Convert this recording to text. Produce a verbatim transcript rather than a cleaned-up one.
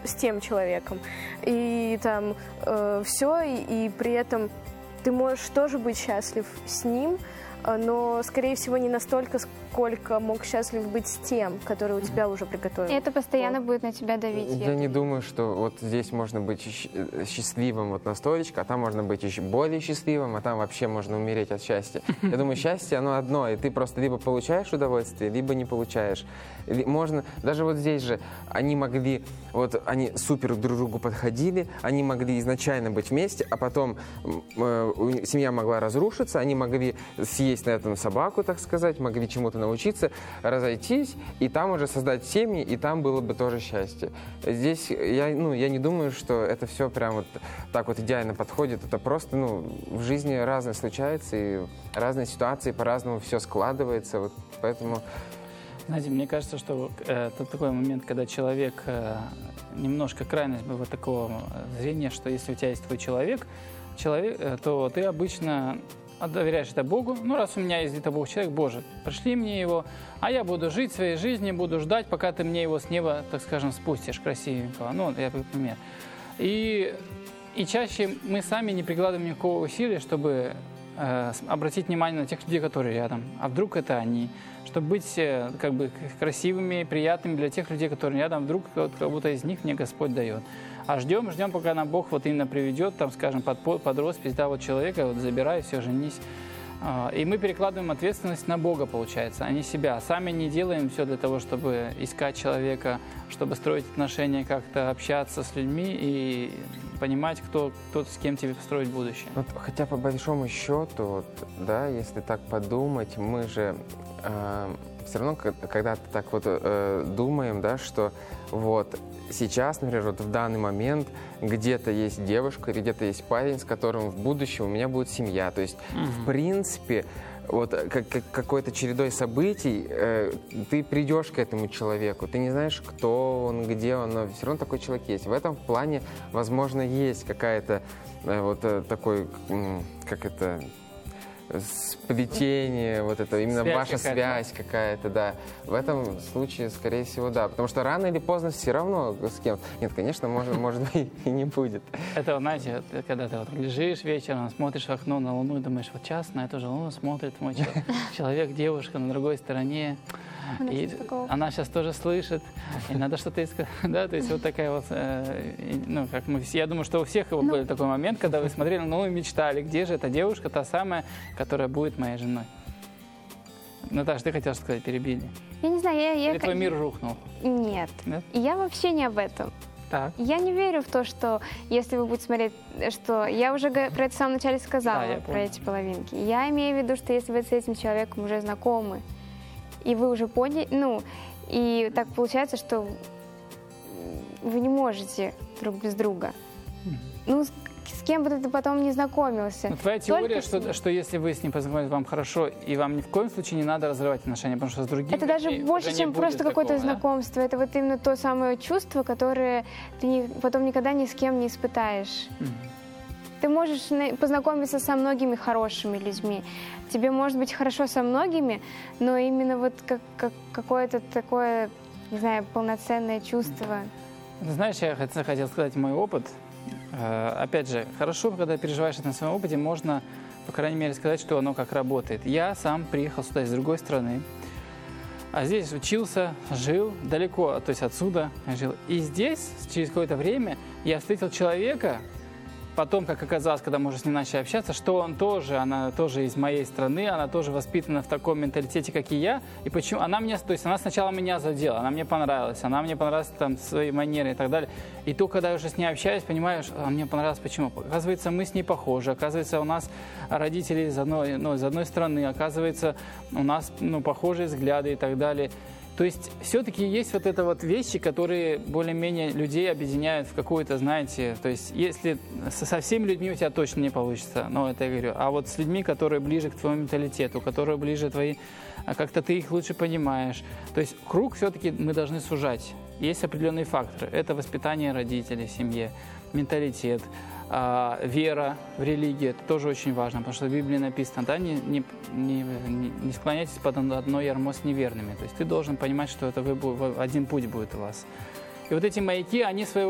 с тем человеком. И там э, все, и, и при этом ты можешь тоже быть счастлив с ним, но, скорее всего, не настолько, сколько мог счастлив быть с тем, который у тебя уже приготовил. И это постоянно вот. Будет на тебя давить. Я не думаю, что вот здесь можно быть счастливым вот настолько, а там можно быть еще более счастливым, а там вообще можно умереть от счастья. Я думаю, счастье, оно одно, и ты просто либо получаешь удовольствие, либо не получаешь. Можно, даже вот здесь же, они могли, вот они супер друг к другу подходили, они могли изначально быть вместе, а потом э, семья могла разрушиться, они могли съесть на этом собаку, так сказать, могли чему-то научиться, разойтись, и там уже создать семьи, и там было бы тоже счастье. Здесь я, ну, я не думаю, что это все прям вот так вот идеально подходит. Это просто, ну, в жизни разное случается, и разные ситуации по-разному все складывается, вот поэтому... Знаете, мне кажется, что э, это такой момент, когда человек, э, немножко крайность бывает такого зрения, что если у тебя есть твой человек, человек э, то ты обычно... доверяешь это Богу. Ну, раз у меня есть где-то Бог человек, Боже, пришли мне его, а я буду жить своей жизнью, буду ждать, пока ты мне его с неба, так скажем, спустишь красивенького. Ну, я например. И, и чаще мы сами не прикладываем никакого усилия, чтобы э, обратить внимание на тех людей, которые рядом. А вдруг это они? Чтобы быть э, как бы красивыми, приятными для тех людей, которые рядом. Вдруг вот, как будто из них мне Господь дает. А ждем, ждем, пока нам Бог вот именно приведет, там, скажем, под, под роспись, да, вот человека, вот забирай, все, женись. И мы перекладываем ответственность на Бога, получается, а не себя. Сами не делаем все для того, чтобы искать человека, чтобы строить отношения, как-то общаться с людьми и понимать, кто, кто с кем тебе построить будущее. Вот, хотя по большому счету, вот, да, если так подумать, мы же э, все равно, когда так вот э, думаем, да, что вот сейчас, например, вот в данный момент где-то есть девушка или где-то есть парень, с которым в будущем у меня будет семья. То есть, mm-hmm. в принципе, вот как, как, какой-то чередой событий э, ты придешь к этому человеку. Ты не знаешь, кто он, где он, но все равно такой человек есть. В этом плане, возможно, есть какая-то э, вот э, такой, э, как это... сплетение, вот это, именно связь ваша какая-то. связь какая-то, да. В этом случае, скорее всего, да. Потому что рано или поздно все равно с кем. Нет, конечно, может, может быть, и не будет. Это, знаете, когда ты вот лежишь вечером, смотришь в окно на Луну и думаешь, вот час на эту же Луну смотрит мой человек, девушка на другой стороне. И она сейчас тоже слышит, и надо что-то искать. Да, то есть вот такая вот, э, ну, как мы все, я думаю, что у всех был ну, такой момент, когда вы смотрели, ну, и мечтали, где же эта девушка, та самая, которая будет моей женой. Наташа, ты хотела сказать, перебили? Я не знаю, я... я... Или твой мир рухнул? Нет, Нет? Я вообще не об этом. Так. Я не верю в то, что если вы будете смотреть, что... Я уже про это в самом начале сказала, да, про эти половинки. Я имею в виду, что если вы с этим человеком уже знакомы, и вы уже поняли, ну, и так получается, что вы не можете друг без друга. Ну, с, с кем бы ты потом не знакомился. Но твоя теория, что, что если вы с ним познакомились, вам хорошо, и вам ни в коем случае не надо разрывать отношения, потому что с другими... Это даже больше, чем просто какое-то знакомство. Это вот именно то самое чувство, которое ты не, потом никогда ни с кем не испытаешь. Mm-hmm. Ты можешь познакомиться со многими хорошими людьми. Тебе может быть хорошо со многими, но именно вот как, как какое-то такое, не знаю, полноценное чувство. Знаешь, я хотел сказать мой опыт. Опять же, хорошо, когда переживаешь это на своем опыте, можно, по крайней мере, сказать, что оно как работает. Я сам приехал сюда из другой страны, а здесь учился, жил далеко, то есть отсюда жил. И здесь, через какое-то время, я встретил человека, потом, как оказалось, когда мы уже с ним начали общаться, что он тоже, она тоже из моей страны, она тоже воспитана в таком менталитете, как и я. И почему она меня, то есть она сначала меня задела, она мне понравилась, она мне понравилась там свои манеры и так далее. И то, когда я уже с ней общаюсь, понимаешь, а мне понравилось почему? Оказывается, мы с ней похожи, оказывается, у нас родители из одной, ну, из одной страны, оказывается, у нас, ну, похожие взгляды и так далее. То есть все-таки есть вот это вот вещи, которые более-менее людей объединяют в какую-то, знаете, то есть если со всеми людьми у тебя точно не получится, ну это я говорю, а вот с людьми, которые ближе к твоему менталитету, которые ближе твои, как-то ты их лучше понимаешь. То есть круг все-таки мы должны сужать. Есть определенные факторы. Это воспитание родителей в семье, менталитет, вера в религию, это тоже очень важно, потому что в Библии написано, да, не, не, не, не склоняйтесь под одно ярмо с неверными. То есть ты должен понимать, что это вы, один путь будет у вас. И вот эти маяки, они своего